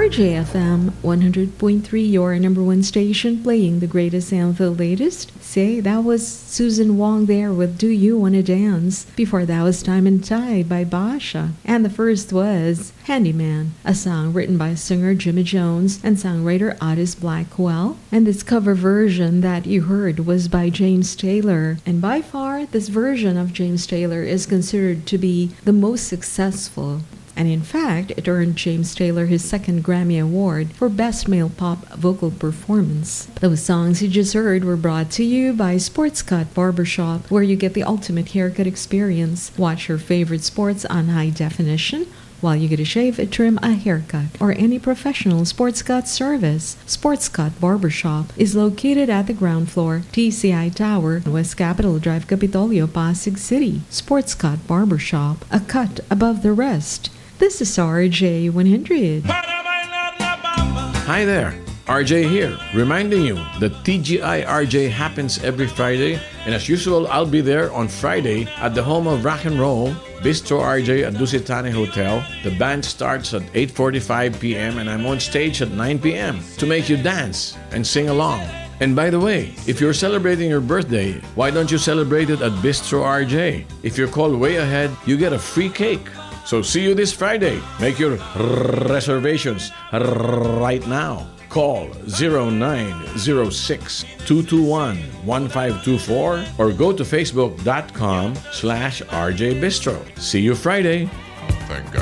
RJFM 100.3, your number one station, playing the greatest and the latest. Say, that was Susan Wong there with Do You Wanna Dance? Before that was Time and Tide by Basha. And the first was Handyman, a song written by singer Jimmy Jones and songwriter Otis Blackwell. And this cover version that you heard was by James Taylor. And by far, this version of James Taylor is considered to be the most successful. And in fact, it earned James Taylor his second Grammy Award for Best Male Pop Vocal Performance. Those songs you just heard were brought to you by Sports Cut Barbershop, where you get the ultimate haircut experience. Watch your favorite sports on high definition while you get a shave, a trim, a haircut, or any professional sports cut service. Sports Cut Barbershop is located at the ground floor, TCI Tower, West Capitol Drive, Capitolio, Pasig City. Sports Cut Barbershop, a cut above the rest. This is RJ100. Hi there, RJ here, reminding you that TGI RJ happens every Friday, and as usual, I'll be there on Friday at the home of rock and roll, Bistro RJ at Dusitane Hotel. The band starts at 8:45 p.m. and I'm on stage at 9 p.m. to make you dance and sing along. And by the way, if you're celebrating your birthday, why don't you celebrate it at Bistro RJ? If you're called way ahead, you get a free cake. So see you this Friday. Make your reservations right now. Call 0906-221-1524 or go to facebook.com/RJ Bistro. See you Friday. Thank God.